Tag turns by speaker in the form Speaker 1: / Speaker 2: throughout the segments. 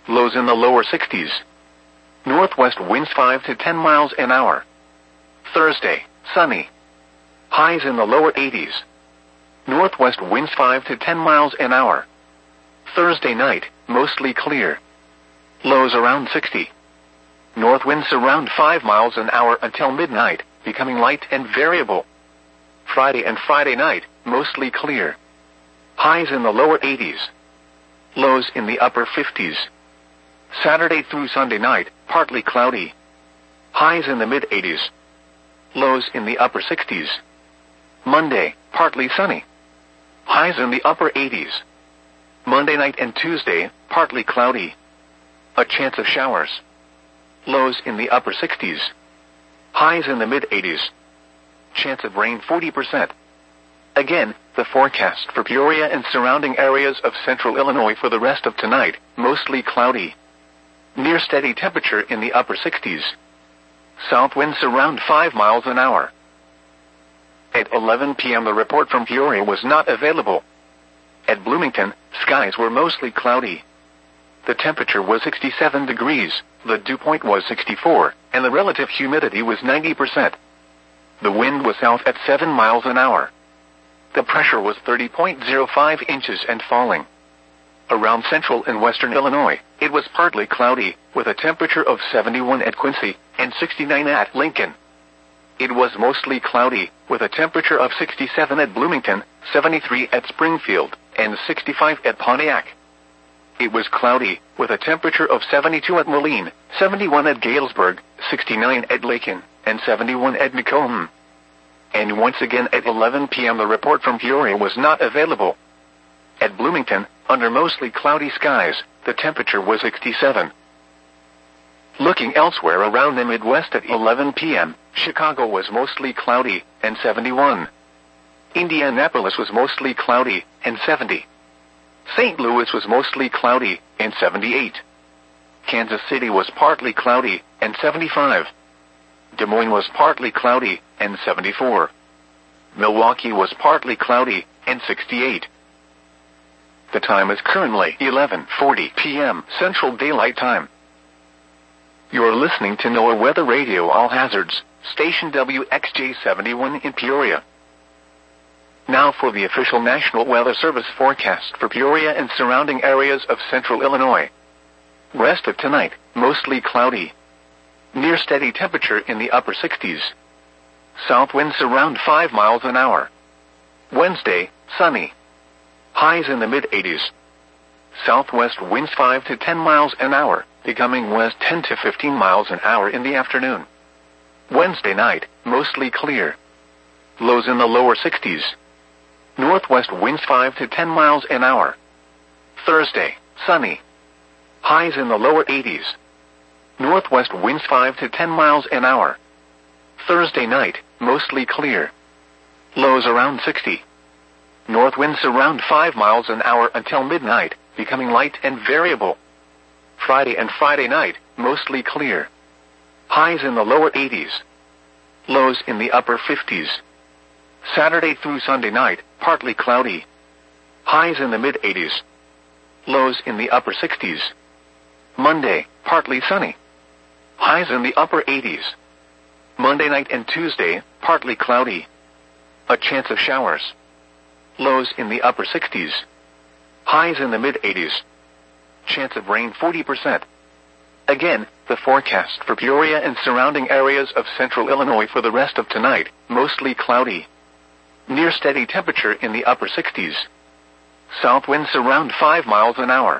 Speaker 1: lows in the lower 60s. Northwest winds 5 to 10 miles an hour. Thursday, sunny. Highs in the lower 80s. Northwest winds 5 to 10 miles an hour. Thursday night, mostly clear. Lows around 60. North winds around 5 miles an hour until midnight, becoming light and variable. Friday and Friday night, mostly clear. Highs in the lower 80s. Lows in the upper 50s. Saturday through Sunday night, partly cloudy. Highs in the mid-80s. Lows in the upper 60s. Monday, partly sunny. Highs in the upper 80s. Monday night and Tuesday, partly cloudy. A chance of showers. Lows in the upper 60s. Highs in the mid-80s. Chance of rain 40%. Again, the forecast for Peoria and surrounding areas of central Illinois for the rest of tonight, mostly cloudy. Near steady temperature in the upper 60s. South winds around 5 miles an hour. At 11 p.m. the report from Peoria was not available. At Bloomington, skies were mostly cloudy. The temperature was 67 degrees, the dew point was 64, and the relative humidity was 90%. The wind was south at 7 miles an hour. The pressure was 30.05 inches and falling. Around central and western Illinois, it was partly cloudy, with a temperature of 71 at Quincy and 69 at Lincoln. It was mostly cloudy, with a temperature of 67 at Bloomington, 73 at Springfield, and 65 at Pontiac. It was cloudy, with a temperature of 72 at Moline, 71 at Galesburg, 69 at Lakin, and 71 at Macomb. And once again at 11 p.m. the report from Peoria was not available. At Bloomington, under mostly cloudy skies, the temperature was 67. Looking elsewhere around the Midwest at 11 p.m., Chicago was mostly cloudy, and 71. Indianapolis was mostly cloudy, and 70. St. Louis was mostly cloudy, and 78. Kansas City was partly cloudy, and 75. Des Moines was partly cloudy, and 74. Milwaukee was partly cloudy, and 68. The time is currently 11:40 p.m. Central Daylight Time. You're listening to NOAA Weather Radio All Hazards, station WXJ71 in Peoria. Now for the official National Weather Service forecast for Peoria and surrounding areas of central Illinois. Rest of tonight, mostly cloudy. Near steady temperature in the upper 60s. South winds around 5 miles an hour. Wednesday, sunny. Highs in the mid-80s. Southwest winds 5 to 10 miles an hour, becoming west 10 to 15 miles an hour in the afternoon. Wednesday night, mostly clear. Lows in the lower 60s. Northwest winds 5 to 10 miles an hour. Thursday, sunny. Highs in the lower 80s. Northwest winds 5 to 10 miles an hour. Thursday night, mostly clear. Lows around 60. North winds around 5 miles an hour until midnight, becoming light and variable. Friday and Friday night, mostly clear. Highs in the lower 80s. Lows in the upper 50s. Saturday through Sunday night, partly cloudy. Highs in the mid-80s. Lows in the upper 60s. Monday, partly sunny. Highs in the upper 80s. Monday night and Tuesday, partly cloudy. A chance of showers. Lows in the upper 60s. Highs in the mid-80s. Chance of rain 40%. Again, the forecast for Peoria and surrounding areas of central Illinois for the rest of tonight, mostly cloudy. Near steady temperature in the upper 60s. South winds around 5 miles an hour.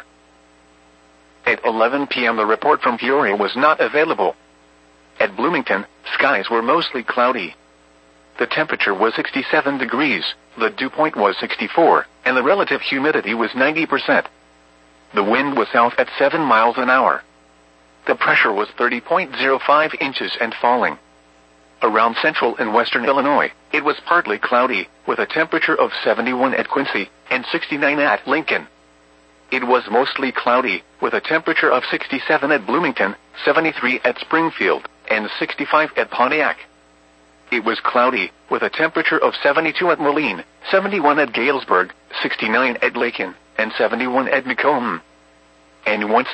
Speaker 1: At 11 p.m. the report from Peoria was not available. At Bloomington, skies were mostly cloudy. The temperature was 67 degrees, the dew point was 64, and the relative humidity was 90%. The wind was south at 7 miles an hour. The pressure was 30.05 inches and falling. Around central and western Illinois, it was partly cloudy, with a temperature of 71 at Quincy and 69 at Lincoln. It was mostly cloudy, with a temperature of 67 at Bloomington, 73 at Springfield, and 65 at Pontiac. It was cloudy, with a temperature of 72 at Moline, 71 at Galesburg, 69 at Lakin, and 71 at Macomb. And once